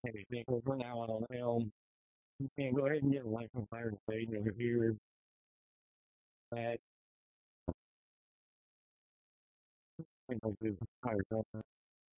heavy vehicle for now on Elm. And go ahead and get a license fire state over here at I think this is higher.